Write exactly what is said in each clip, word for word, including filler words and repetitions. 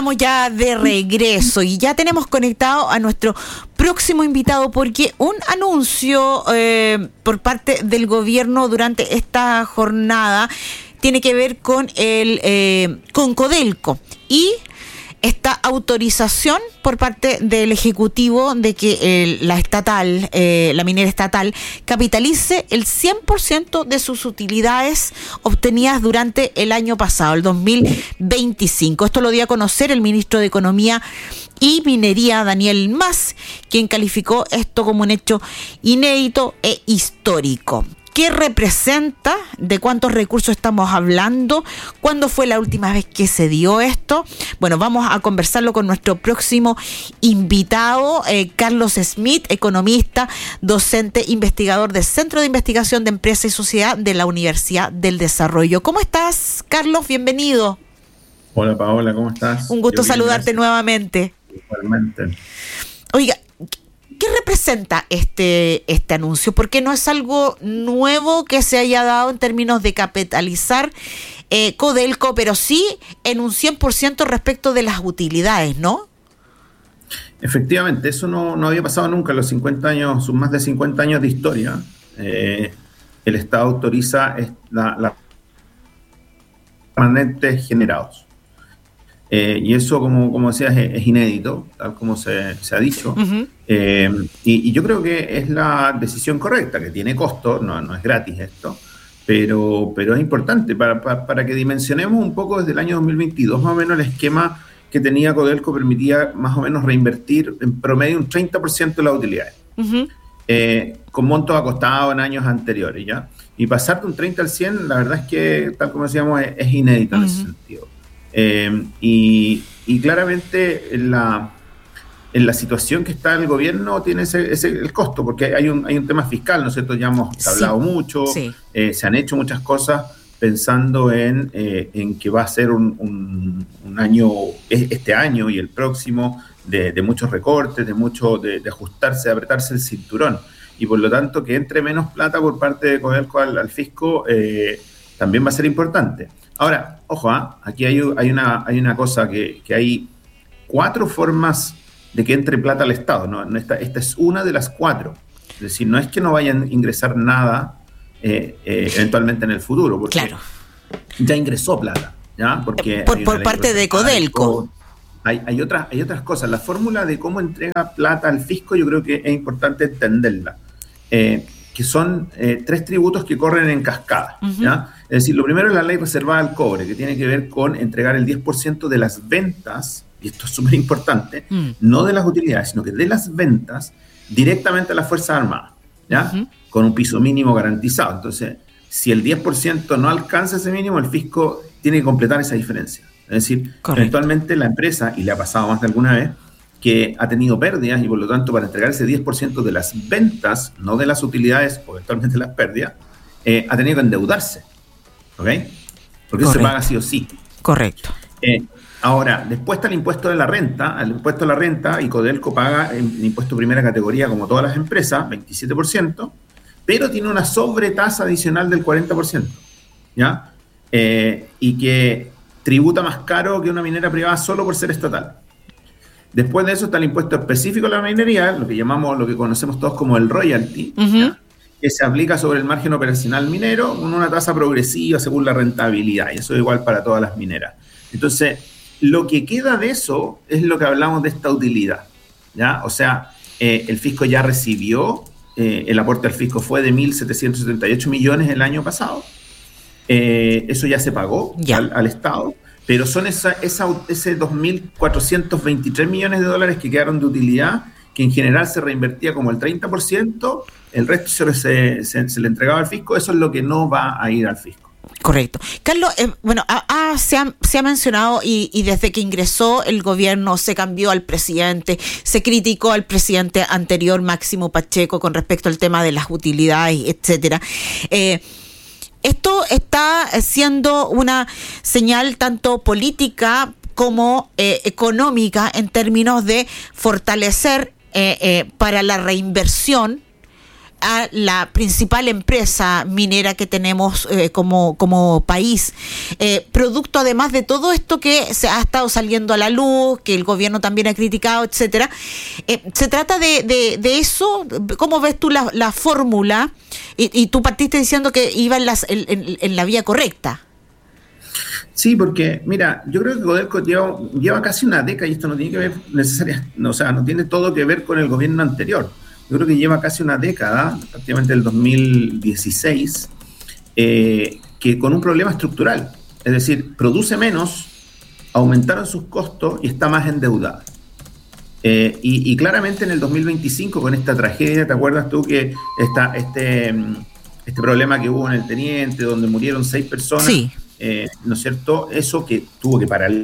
estamos ya de regreso y ya tenemos conectado a nuestro próximo invitado porque un anuncio eh, por parte del gobierno durante esta jornada tiene que ver con el eh, con Codelco y esta autorización por parte del Ejecutivo de que eh, la estatal, eh, la minera estatal, capitalice el cien por ciento de sus utilidades obtenidas durante el año pasado, el dos mil veinticinco. Esto lo dio a conocer el ministro de Economía y Minería, Daniel Mas, quien calificó esto como un hecho inédito e histórico. ¿Qué representa? ¿De cuántos recursos estamos hablando? ¿Cuándo fue la última vez que se dio esto? Bueno, vamos a conversarlo con nuestro próximo invitado, eh, Carlos Smith, economista, docente, investigador del Centro de Investigación de Empresa y Sociedad de la Universidad del Desarrollo. ¿Cómo estás, Carlos? Bienvenido. Hola, Paola, ¿cómo estás? Un gusto Yo bien, saludarte gracias. nuevamente. Igualmente. Oiga, ¿qué representa este este anuncio? Porque no es algo nuevo que se haya dado en términos de capitalizar eh, Codelco, pero sí en un cien por ciento respecto de las utilidades, ¿no? Efectivamente, eso no, no había pasado nunca en los cincuenta años, sus más de cincuenta años de historia. Eh, el Estado autoriza la, la permanentes generados. Eh, y eso, como, como decías, es, es inédito, tal como se, se ha dicho. Uh-huh. Eh, y, y yo creo que es la decisión correcta, que tiene costo, no, no es gratis esto, pero, pero es importante para, para, para que dimensionemos un poco desde el año dos mil veintidós, más o menos el esquema que tenía Codelco permitía más o menos reinvertir en promedio un treinta por ciento de las utilidades, uh-huh. eh, con montos acostados en años anteriores, ¿ya? Y pasar de un treinta al cien, la verdad es que, tal como decíamos, es, es inédito, uh-huh. en ese sentido. Eh, y, y claramente en la, en la situación que está el gobierno tiene ese, ese el costo, porque hay un, hay un tema fiscal, ¿no es cierto? Ya hemos sí, hablado mucho, sí. eh, se han hecho muchas cosas pensando en, eh, en que va a ser un, un, un año, este año y el próximo, de, de muchos recortes, de mucho de, de ajustarse, de apretarse el cinturón. Y por lo tanto, que entre menos plata por parte de Codelco al, al fisco eh, también va a ser importante. Ahora, ojo, ¿eh? aquí hay, hay, una, hay una cosa, que, que hay cuatro formas de que entre plata al Estado, ¿no? Esta, esta es una de las cuatro. Es decir, no es que no vayan a ingresar nada eh, eh, eventualmente en el futuro, porque claro. ya ingresó plata, ¿ya? Porque por, por parte de Codelco. Hay, hay, otras, hay otras cosas. La fórmula de cómo entrega plata al fisco yo creo que es importante entenderla. Eh, que son eh, tres tributos que corren en cascada, uh-huh. ¿ya? Es decir, lo primero es la ley reservada al cobre, que tiene que ver con entregar el diez por ciento de las ventas, y esto es súper importante, uh-huh. no de las utilidades, sino que de las ventas directamente a las Fuerzas Armadas, ¿ya? Uh-huh. Con un piso mínimo garantizado. Entonces, si el diez por ciento no alcanza ese mínimo, el fisco tiene que completar esa diferencia. Es decir, correcto. Eventualmente la empresa, y le ha pasado más de alguna vez, que ha tenido pérdidas y por lo tanto para entregar ese diez por ciento de las ventas, no de las utilidades o eventualmente las pérdidas, eh, ha tenido que endeudarse. ¿Ok? Porque eso se paga sí o sí. Correcto. Eh, ahora, después está el impuesto de la renta, el impuesto de la renta, y Codelco paga el impuesto de primera categoría como todas las empresas, veintisiete por ciento, pero tiene una sobretasa adicional del cuarenta por ciento, ¿ya? Eh, y que tributa más caro que una minera privada solo por ser estatal. Después de eso está el impuesto específico a la minería, lo que llamamos, lo que conocemos todos como el royalty, uh-huh. que se aplica sobre el margen operacional minero con una tasa progresiva según la rentabilidad, y eso es igual para todas las mineras. Entonces, lo que queda de eso es lo que hablamos de esta utilidad, ¿ya? O sea, eh, el fisco ya recibió, eh, el aporte al fisco fue de mil setecientos setenta y ocho millones el año pasado, eh, eso ya se pagó ya. Al, al Estado. Pero son esa, esa, ese dos mil cuatrocientos veintitrés millones de dólares que quedaron de utilidad, que en general se reinvertía como el treinta por ciento, el resto se, se, se, se le entregaba al fisco, eso es lo que no va a ir al fisco. Correcto. Carlos, eh, bueno, ah, ah, se, ha, se ha mencionado y, y desde que ingresó el gobierno se cambió al presidente, se criticó al presidente anterior, Máximo Pacheco, con respecto al tema de las utilidades, etcétera. Eh, Esto está siendo una señal tanto política como eh, económica en términos de fortalecer eh, eh, para la reinversión a la principal empresa minera que tenemos eh, como, como país, eh, producto además de todo esto que se ha estado saliendo a la luz, que el gobierno también ha criticado, etcétera. Eh, se trata de, de, de eso. ¿Cómo ves tú la, la fórmula? Y, y tú partiste diciendo que iba en, las, en, en, en la vía correcta. Sí, porque, mira, yo creo que Codelco lleva, lleva casi una década, y esto no tiene que ver necesariamente, no, o sea, no tiene todo que ver con el gobierno anterior. Yo creo que lleva casi una década, prácticamente el dos mil dieciséis, eh, que con un problema estructural. Es decir, produce menos, aumentaron sus costos y está más endeudada. Eh, y, y claramente en el dos mil veinticinco, con esta tragedia, ¿te acuerdas tú que esta, este, este problema que hubo en el Teniente, donde murieron seis personas? Sí. Eh, ¿No es cierto? Eso que tuvo que parar.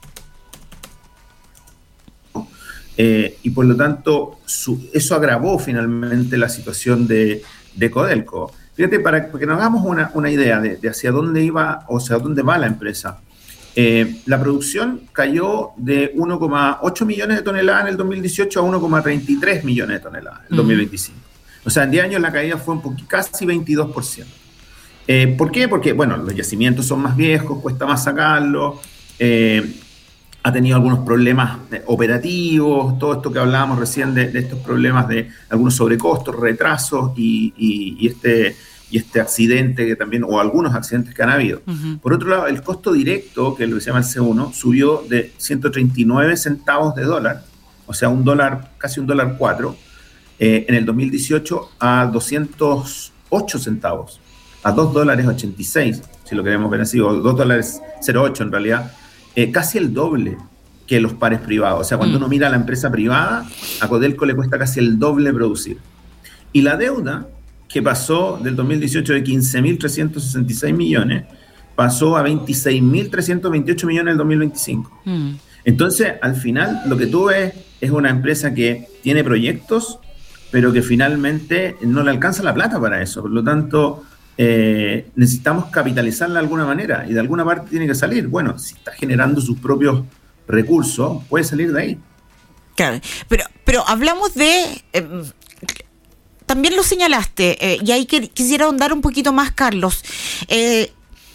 Eh, y por lo tanto, su, eso agravó finalmente la situación de, de Codelco. Fíjate, para, para que nos hagamos una, una idea de, de hacia dónde iba o hacia dónde va la empresa. Eh, la producción cayó de uno coma ocho millones de toneladas en el dos mil dieciocho a uno coma treinta y tres millones de toneladas en el dos mil veinticinco. O sea, en diez años la caída fue un poquito, casi veintidós por ciento. Eh, ¿Por qué? Porque, bueno, los yacimientos son más viejos, cuesta más sacarlos, eh, ha tenido algunos problemas operativos, todo esto que hablábamos recién de, de estos problemas de algunos sobrecostos, retrasos y, y, y, este, y este accidente que también, o algunos accidentes que han habido. Uh-huh. Por otro lado, el costo directo, que es lo que se llama el C uno, subió de ciento treinta y nueve centavos de dólar, o sea, un dólar, casi un dólar cuatro, eh, en el dos mil dieciocho a doscientos ocho centavos. A dos dólares ochenta y seis, si lo queremos ver así, o dos dólares cero ocho en realidad, eh, casi el doble que los pares privados. O sea, cuando mm. uno mira a la empresa privada, a Codelco le cuesta casi el doble producir. Y la deuda, que pasó del dos mil dieciocho de quince mil trescientos sesenta y seis millones, pasó a veintiséis mil trescientos veintiocho millones en el dos mil veinticinco. Mm. Entonces, al final, lo que tú ves es una empresa que tiene proyectos, pero que finalmente no le alcanza la plata para eso. Por lo tanto, Eh, necesitamos capitalizarla de alguna manera y de alguna parte tiene que salir. Bueno, si está generando sus propios recursos, puede salir de ahí. Claro, pero, pero hablamos de... Eh, también lo señalaste, eh, y ahí que, quisiera ahondar un poquito más, Carlos. Eh,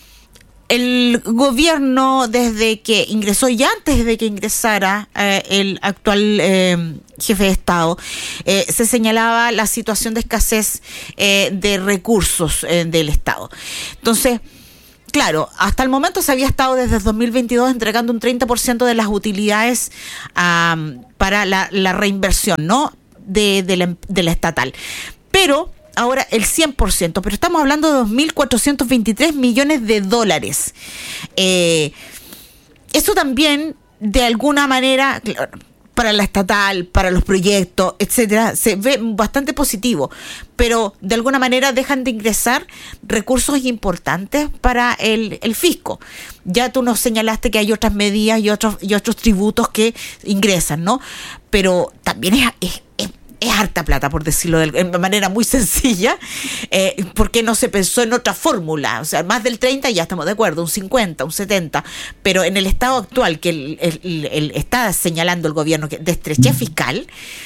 el gobierno, desde que ingresó y antes de que ingresara eh, el actual eh, jefe de Estado, eh, se señalaba la situación de escasez eh, de recursos eh, del Estado. Entonces, claro, hasta el momento se había estado desde el dos mil veintidós entregando un treinta por ciento de las utilidades um, para la, la reinversión, ¿no? de, de, la, de la estatal. Pero ahora el cien por ciento, pero estamos hablando de dos mil cuatrocientos veintitrés millones de dólares. Eh, eso también, de alguna manera, para la estatal, para los proyectos, etcétera, se ve bastante positivo, pero de alguna manera dejan de ingresar recursos importantes para el, el fisco. Ya tú nos señalaste que hay otras medidas y otros y otros tributos que ingresan, ¿no? Pero también es, es, es Es harta plata, por decirlo de, de manera muy sencilla, eh, porque no se pensó en otra fórmula. O sea, más del treinta ya estamos de acuerdo, un cincuenta, un setenta, pero en el estado actual que el, el, el está señalando el gobierno que de estrechez fiscal,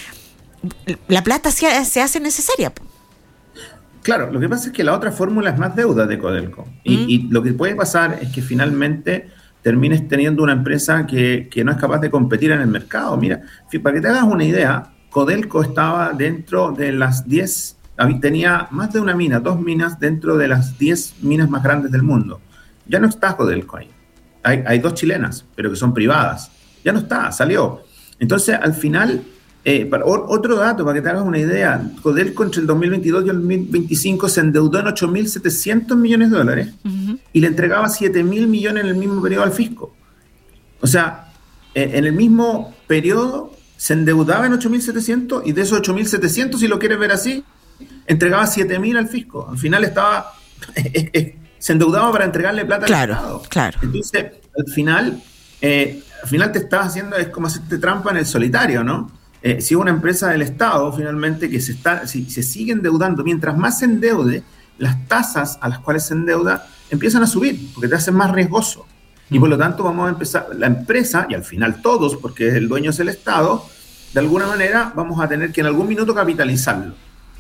la plata se, se hace necesaria. Claro, lo que pasa es que la otra fórmula es más deuda de Codelco. Y, mm. y lo que puede pasar es que finalmente termines teniendo una empresa que, que no es capaz de competir en el mercado. Mira, para que te hagas una idea, Codelco estaba dentro de las diez, tenía más de una mina, dos minas dentro de las diez minas más grandes del mundo. Ya no está Codelco ahí. Hay, hay dos chilenas, pero que son privadas. Ya no está, salió. Entonces, al final, eh, para, o, otro dato para que te hagas una idea, Codelco entre el dos mil veintidós y el dos mil veinticinco se endeudó en ocho mil setecientos millones de dólares uh-huh. y le entregaba siete mil millones en el mismo periodo al fisco. O sea, eh, en el mismo periodo se endeudaba en ocho mil setecientos y de esos ocho mil setecientos, si lo quieres ver así, entregaba siete mil al fisco. Al final estaba eh, eh, se endeudaba para entregarle plata claro, al Estado. Claro. Entonces, al final, eh, al final te estás haciendo, es como hacerte trampa en el solitario, ¿no? Eh, si es una empresa del Estado, finalmente, que se está, si se sigue endeudando, mientras más se endeude, las tasas a las cuales se endeuda empiezan a subir, porque te hacen más riesgoso. Y por lo tanto vamos a empezar, la empresa, y al final todos, porque el dueño es el Estado, de alguna manera vamos a tener que en algún minuto capitalizarlo.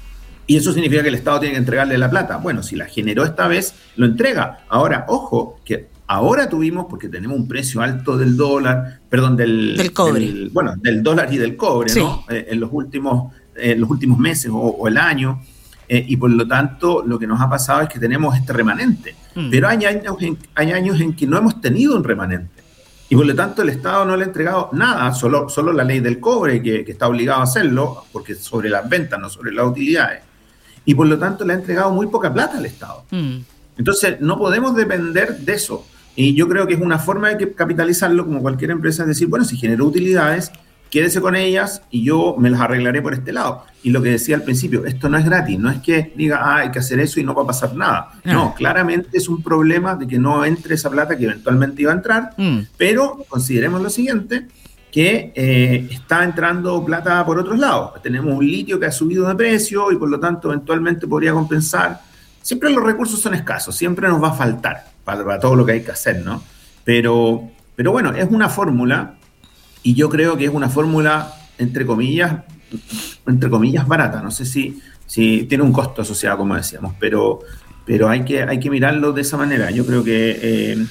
Y eso significa que el Estado tiene que entregarle la plata. Bueno, si la generó esta vez, lo entrega. Ahora, ojo, que ahora tuvimos, porque tenemos un precio alto del dólar, perdón, del, del cobre. Del, bueno, del dólar y del cobre, sí. ¿no? Eh, en los últimos, eh, los últimos meses o, o el año. Eh, y por lo tanto, lo que nos ha pasado es que tenemos este remanente. Mm. Pero hay años, en, hay años en que no hemos tenido un remanente. Y por lo tanto, el Estado no le ha entregado nada, solo, solo la ley del cobre, que, que está obligado a hacerlo, porque es sobre las ventas, no sobre las utilidades. Y por lo tanto le ha entregado muy poca plata al Estado. Mm. Entonces no podemos depender de eso. Y yo creo que es una forma de capitalizarlo como cualquier empresa, es decir, bueno, si generó utilidades, quédese con ellas y yo me las arreglaré por este lado. Y lo que decía al principio, esto no es gratis, no es que diga, ah, hay que hacer eso y no va a pasar nada. No, no claramente es un problema de que no entre esa plata que eventualmente iba a entrar, mm. pero consideremos lo siguiente, que eh, está entrando plata por otros lados. Tenemos un litio que ha subido de precio y por lo tanto eventualmente podría compensar. Siempre los recursos son escasos, siempre nos va a faltar para, para todo lo que hay que hacer, ¿no? Pero, pero bueno, es una fórmula y yo creo que es una fórmula, entre comillas, entre comillas barata. No sé si, si tiene un costo asociado, como decíamos, pero, pero hay, que, hay que mirarlo de esa manera. Yo creo que, eh,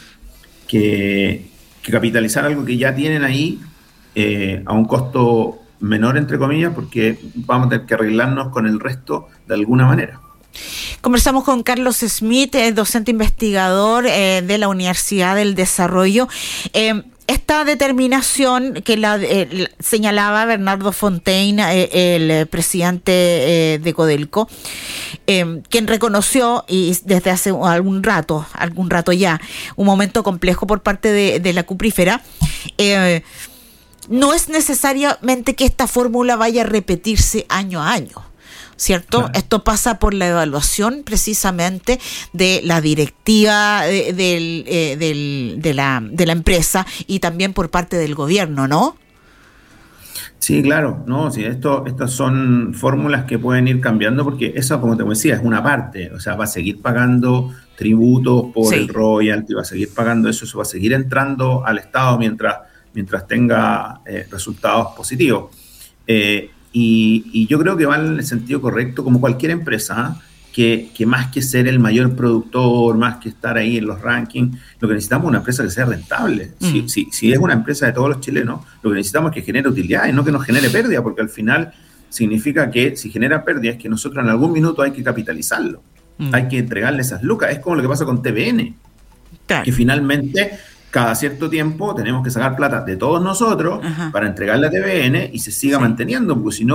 que, que capitalizar algo que ya tienen ahí Eh, a un costo menor, entre comillas, porque vamos a tener que arreglarnos con el resto de alguna manera. Conversamos con Carlos Smith, eh, docente investigador eh, de la Universidad del Desarrollo. Eh, esta determinación que la, eh, la señalaba Bernardo Fontaine, eh, el eh, presidente eh, de Codelco, eh, quien reconoció, y desde hace algún rato, algún rato ya, un momento complejo por parte de, de la cuprífera, eh, no es necesariamente que esta fórmula vaya a repetirse año a año, ¿cierto? Claro. Esto pasa por la evaluación precisamente de la directiva de, de, de, de, de, la, de la empresa y también por parte del gobierno, ¿no? Sí, claro, no, sí, esto, estas son fórmulas que pueden ir cambiando porque eso, como te decía, es una parte, o sea, va a seguir pagando tributos por sí. el royalty, va a seguir pagando eso, eso va a seguir entrando al Estado mientras mientras tenga eh, resultados positivos. Eh, y, y yo creo que va en el sentido correcto, como cualquier empresa, ¿eh? que, que más que ser el mayor productor, más que estar ahí en los rankings, lo que necesitamos es una empresa que sea rentable. Mm. Si, si, si es una empresa de todos los chilenos, lo que necesitamos es que genere utilidades, no que nos genere pérdida, porque al final significa que si genera pérdida es que nosotros en algún minuto hay que capitalizarlo. Mm. Hay que entregarle esas lucas. Es como lo que pasa con T V N, claro. que finalmente cada cierto tiempo tenemos que sacar plata de todos nosotros Ajá. para entregarle a T V N y se siga sí. manteniendo, porque si no